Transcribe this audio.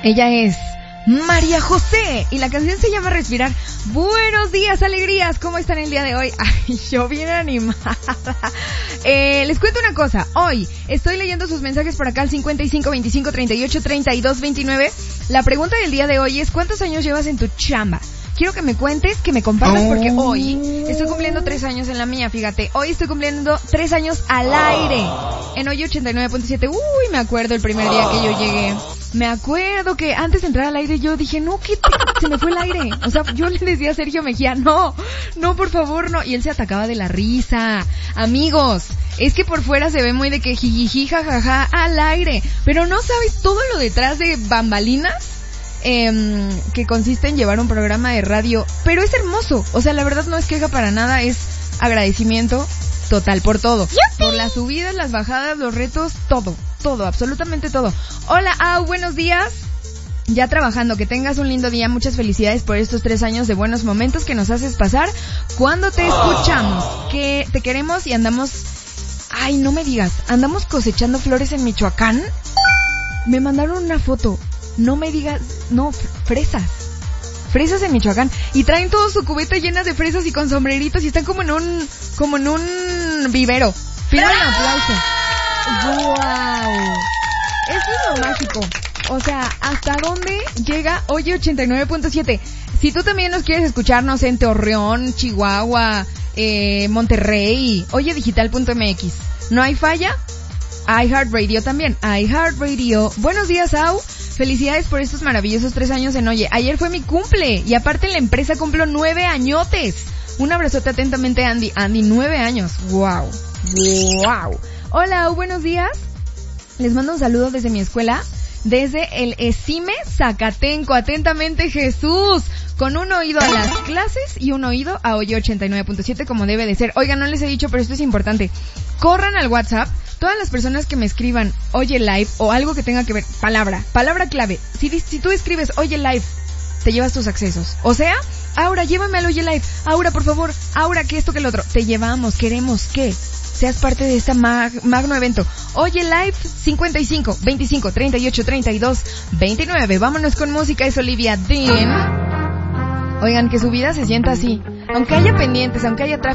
Ella es María José y la canción se llama Respirar. Buenos días, alegrías, ¿cómo están el día de hoy? Ay, yo bien animada. Les cuento una cosa, hoy estoy leyendo sus mensajes por acá al 55 25 38 32 29. La pregunta del día de hoy es: ¿cuántos años llevas en tu chamba? Quiero que me cuentes, que me compartas, porque hoy estoy cumpliendo 3 años en la mía, fíjate. Hoy estoy cumpliendo 3 años al aire en Hoy 89.7. Uy, me acuerdo el primer día que yo llegué. Me acuerdo que antes de entrar al aire yo dije, no, ¿qué se me fue el aire? O sea, yo le decía a Sergio Mejía, no, por favor, no. Y él se atacaba de la risa. Amigos, es que por fuera se ve muy de que jijiji, jajaja, al aire. Pero no sabes todo lo detrás de bambalinas. Que consiste en llevar un programa de radio, pero es hermoso, o sea, la verdad no es queja para nada, es agradecimiento total por todo. ¡Yupi! Por las subidas, las bajadas, los retos, todo, absolutamente todo. Hola, Au, buenos días. Ya trabajando, que tengas un lindo día, muchas felicidades por estos 3 años de buenos momentos que nos haces pasar cuando te escuchamos, que te queremos y andamos, ay, no me digas, andamos cosechando flores en Michoacán. Me mandaron una foto. No me digas, no, fresas en Michoacán, y traen todo su cubeta llena de fresas y con sombreritos y están como en un vivero. Pido un aplauso. ¡Wow! Esto es lo mágico. O sea, ¿hasta dónde llega Hoy 89.7? Si tú también nos quieres escucharnos en Torreón, Chihuahua, Monterrey, oyedigital.mx, ¿no hay falla? iHeartRadio también, iHeartRadio. Buenos días, Au. Felicidades por estos maravillosos 3 años en Oye. Ayer fue mi cumple y aparte en la empresa cumplo 9 añotes. Un abrazote atentamente, Andy. Andy, 9 años. Wow. Hola, buenos días. Les mando un saludo desde mi escuela, desde el ESIME Zacatenco. Atentamente, Jesús. Con un oído a las clases y un oído a Oye 89.7 como debe de ser. Oigan, no les he dicho, pero esto es importante. Corran al WhatsApp. Todas las personas que me escriban Oye Live o algo que tenga que ver, palabra clave. Si tú escribes Oye Live, te llevas tus accesos. O sea, Aura, llévame al Oye Live. Aura, por favor. Aura, que esto, que lo otro. Te llevamos, queremos que seas parte de este magno evento. Oye Live 55 25 38 32 29. Vámonos con música, es Olivia Dean. Oigan, que su vida se sienta así. Aunque haya pendientes, aunque haya tráfico.